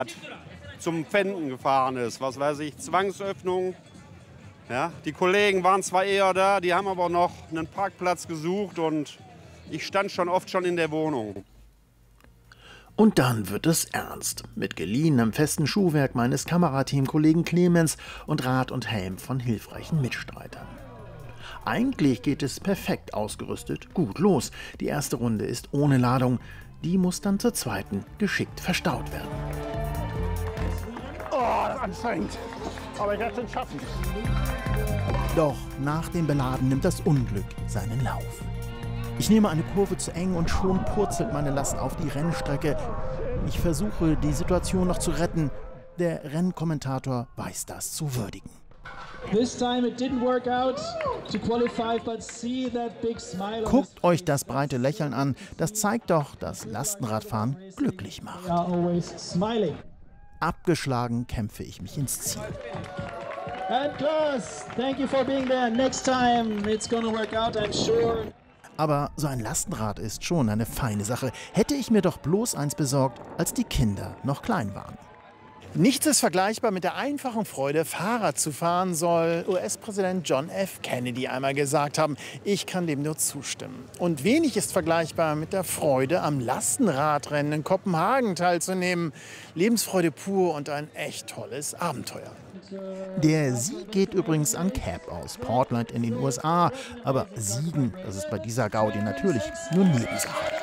zum Pfänden gefahren ist. Was weiß ich, Zwangsöffnung. Ja, die Kollegen waren zwar eher da, die haben aber noch einen Parkplatz gesucht und ich stand oft in der Wohnung. Und dann wird es ernst. Mit geliehenem festen Schuhwerk meines Kamerateamkollegen Clemens und Rad und Helm von hilfreichen Mitstreitern. Eigentlich geht es perfekt ausgerüstet gut los. Die erste Runde ist ohne Ladung. Die muss dann zur zweiten geschickt verstaut werden. Oh, das ist anstrengend. Aber ich werde es schaffen. Doch nach dem Beladen nimmt das Unglück seinen Lauf. Ich nehme eine Kurve zu eng und schon purzelt meine Last auf die Rennstrecke. Ich versuche, die Situation noch zu retten. Der Rennkommentator weiß das zu würdigen. Guckt euch das breite Lächeln an. Das zeigt doch, dass Lastenradfahren glücklich macht. Abgeschlagen kämpfe ich mich ins Ziel. Aber so ein Lastenrad ist schon eine feine Sache. Hätte ich mir doch bloß eins besorgt, als die Kinder noch klein waren. Nichts ist vergleichbar mit der einfachen Freude, Fahrrad zu fahren, soll US-Präsident John F. Kennedy einmal gesagt haben. Ich kann dem nur zustimmen. Und wenig ist vergleichbar mit der Freude, am Lastenradrennen in Kopenhagen teilzunehmen. Lebensfreude pur und ein echt tolles Abenteuer. Der Sieg geht übrigens an Cap aus Portland in den USA. Aber Siegen, das ist bei dieser Gaudi natürlich nur Nebensache.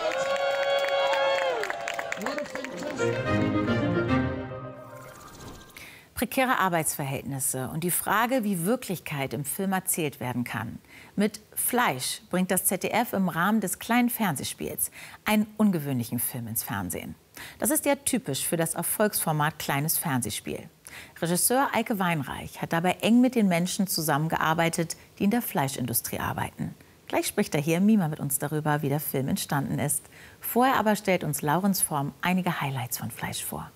Prekäre Arbeitsverhältnisse und die Frage, wie Wirklichkeit im Film erzählt werden kann. Mit Fleisch bringt das ZDF im Rahmen des kleinen Fernsehspiels einen ungewöhnlichen Film ins Fernsehen. Das ist ja typisch für das Erfolgsformat Kleines Fernsehspiel. Regisseur Eike Weinreich hat dabei eng mit den Menschen zusammengearbeitet, die in der Fleischindustrie arbeiten. Gleich spricht er hier im Mima mit uns darüber, wie der Film entstanden ist. Vorher aber stellt uns Laurens Form einige Highlights von Fleisch vor.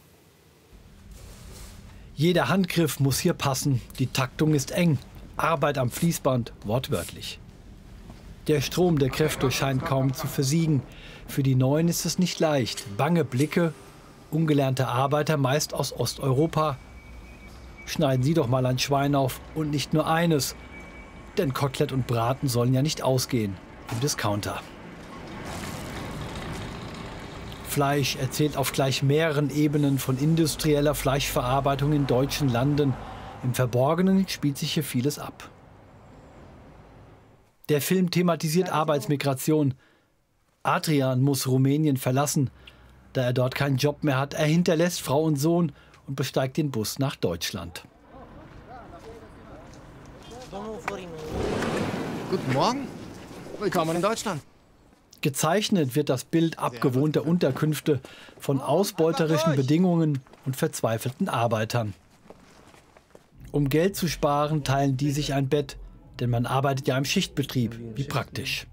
Jeder Handgriff muss hier passen, die Taktung ist eng, Arbeit am Fließband wortwörtlich. Der Strom der Kräfte scheint kaum zu versiegen. Für die Neuen ist es nicht leicht. Bange Blicke, ungelernte Arbeiter, meist aus Osteuropa. Schneiden Sie doch mal ein Schwein auf und nicht nur eines, denn Kotelett und Braten sollen ja nicht ausgehen im Discounter. Fleisch erzählt auf gleich mehreren Ebenen von industrieller Fleischverarbeitung in deutschen Landen. Im Verborgenen spielt sich hier vieles ab. Der Film thematisiert Arbeitsmigration. Adrian muss Rumänien verlassen, da er dort keinen Job mehr hat. Er hinterlässt Frau und Sohn und besteigt den Bus nach Deutschland. Guten Morgen, willkommen in Deutschland. Gezeichnet wird das Bild abgewohnter Unterkünfte von ausbeuterischen Bedingungen und verzweifelten Arbeitern. Um Geld zu sparen, teilen die sich ein Bett, denn man arbeitet ja im Schichtbetrieb. Wie praktisch.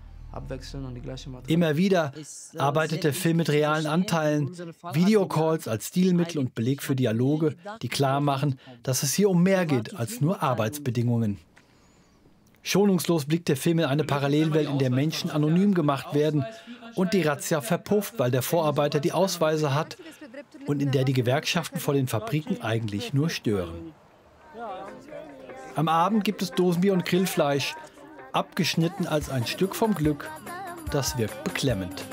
Immer wieder arbeitet der Film mit realen Anteilen, Videocalls als Stilmittel und Beleg für Dialoge, die klar machen, dass es hier um mehr geht als nur Arbeitsbedingungen. Schonungslos blickt der Film in eine Parallelwelt, in der Menschen anonym gemacht werden und die Razzia verpufft, weil der Vorarbeiter die Ausweise hat und in der die Gewerkschaften vor den Fabriken eigentlich nur stören. Am Abend gibt es Dosenbier und Grillfleisch, abgeschnitten als ein Stück vom Glück. Das wirkt beklemmend.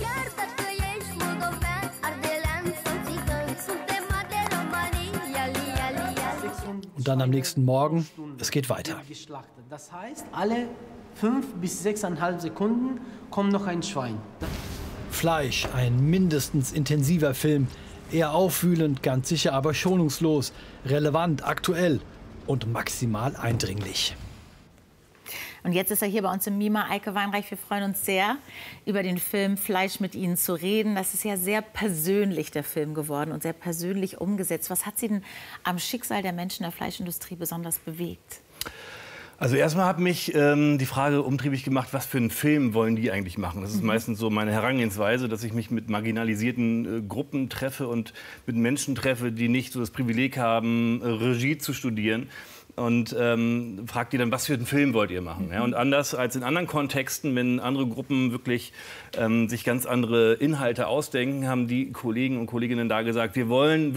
Und dann am nächsten Morgen, es geht weiter. Das heißt, alle 5 bis 6,5 Sekunden kommt noch ein Schwein. Fleisch, ein mindestens intensiver Film. Eher aufwühlend, ganz sicher, aber schonungslos, relevant, aktuell und maximal eindringlich. Und jetzt ist er hier bei uns im Mima, Eike Weinreich. Wir freuen uns sehr, über den Film Fleisch mit Ihnen zu reden. Das ist ja sehr persönlich, der Film geworden und sehr persönlich umgesetzt. Was hat Sie denn am Schicksal der Menschen der Fleischindustrie besonders bewegt? Also erstmal hat mich die Frage umtriebig gemacht, was für einen Film wollen die eigentlich machen? Das ist meistens so meine Herangehensweise, dass ich mich mit marginalisierten Gruppen treffe und mit Menschen treffe, die nicht so das Privileg haben, Regie zu studieren. und fragt die dann, was für einen Film wollt ihr machen? Ja, und anders als in anderen Kontexten, wenn andere Gruppen wirklich sich ganz andere Inhalte ausdenken, haben die Kollegen und Kolleginnen da gesagt, wir wollen